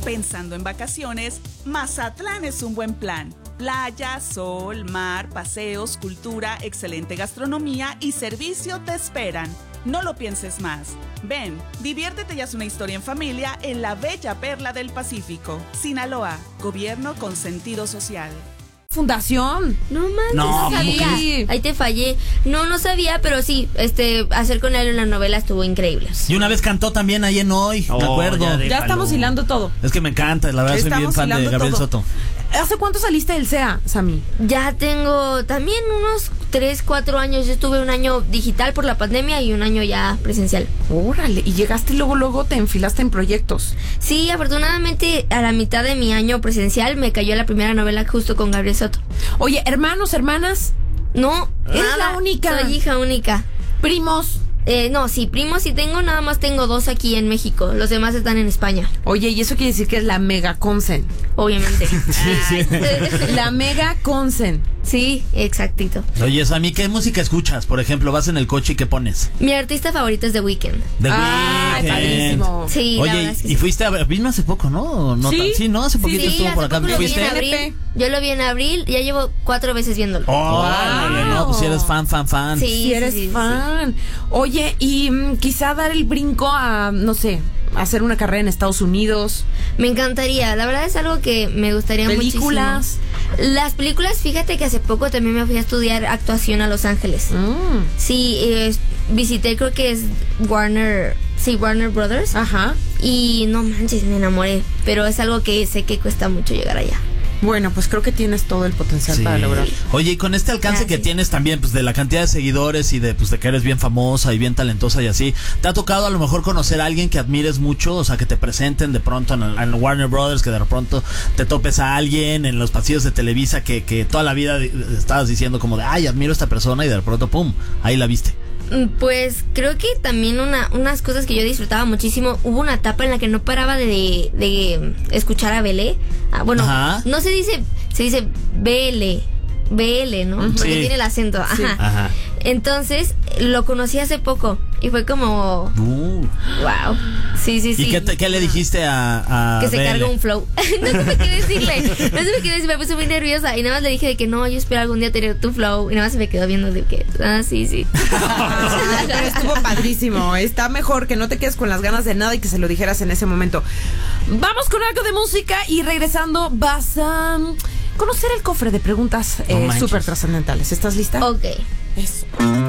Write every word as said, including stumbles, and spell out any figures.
Pensando en vacaciones, Mazatlán es un buen plan. Playa, sol, mar, paseos, cultura, excelente gastronomía y servicio te esperan. No lo pienses más. Ven, diviértete y haz una historia en familia en la bella perla del Pacífico. Sinaloa, gobierno con sentido social. Fundación. No manches, No, no sabía. ¿cómo que? Ahí te fallé. No, no sabía, pero sí, este, hacer con él una novela estuvo increíble. Y una vez cantó también ahí en Hoy, Oh, me acuerdo. ya de- Ya estamos hilando todo. Es que me encanta, la verdad soy bien Estamos fan de hilando Gabriel todo. Soto. ¿Hace cuánto saliste del C E A, Sammy? Ya tengo también unos tres, cuatro años. Yo estuve un año digital por la pandemia y un año ya presencial. Órale, y llegaste y luego, luego te enfilaste en proyectos. Sí, afortunadamente a la mitad de mi año presencial me cayó la primera novela justo con Gabriel Soto. Oye, hermanos, hermanas, No, ¿Eres nada, la única? Soy hija única. primos. Eh, no, sí, primos sí tengo, nada más tengo dos aquí en México. Los demás están en España, Oye, y eso quiere decir que es la mega consen. obviamente. sí. La mega consen. Sí, exactito. Oye, a mí, ¿qué música escuchas? Por ejemplo, vas en el coche y ¿qué pones? Mi artista favorito es The Weeknd. The Ay, Weeknd. padrísimo. Sí, la Oye, verdad es que y sí. fuiste a ver, vino hace poco, ¿no? no Sí. tan- sí, ¿no? Hace poquito Sí, estuvo hace por acá. poco lo vi en ¿Fuiste? abril. Yo lo vi en abril, ya llevo cuatro veces viéndolo. Oh, órale, no, pues si eres fan, fan, fan. Sí, Si eres sí, sí, fan. Oye, y mm, quizá dar el brinco a, no sé, hacer una carrera en Estados Unidos. Me encantaría, la verdad es algo que me gustaría Películas. muchísimo. Las películas, fíjate que hace poco también me fui a estudiar actuación a Los Ángeles. Mm. Sí, eh, visité, creo que es Warner, sí, Warner Brothers. Ajá. Y no manches, me enamoré. Pero es algo que sé que cuesta mucho llegar allá. Bueno, pues creo que tienes todo el potencial Sí. para lograrlo. Oye, y con este alcance Gracias. que tienes también, pues de la cantidad de seguidores y de pues de que eres bien famosa y bien talentosa y así, ¿te ha tocado a lo mejor conocer a alguien que admires mucho? O sea, que te presenten de pronto en, en Warner Brothers, que de pronto te topes a alguien en los pasillos de Televisa que, que toda la vida di- estabas diciendo como de, ay, admiro a esta persona y de pronto, pum, ahí la viste. Mm, Pues creo que también una, unas cosas que yo disfrutaba muchísimo. Hubo una etapa en la que no paraba de, de escuchar a Belé. Ah, bueno, Ajá. no se dice, se dice B L, B L, ¿no? Porque Sí. tiene el acento. Sí. Ajá. Ajá. Entonces lo conocí hace poco y fue como, Uh. wow. Sí, sí, sí. ¿Y qué, te- qué le dijiste a, a Que se B L? carga un flow. No supe qué decirle. No supe qué decirle. Me puse muy nerviosa. Y nada más le dije de que no, yo espero algún día tener tu flow. Y nada más se me quedó viendo de que, ah, sí, sí. Ah, pero estuvo padrísimo. Está mejor que no te quedes con las ganas de nada y que se lo dijeras en ese momento. Vamos con algo de música y regresando vas a um, conocer el cofre de preguntas No eh, manches. súper trascendentales. ¿Estás lista? Ok. Eso.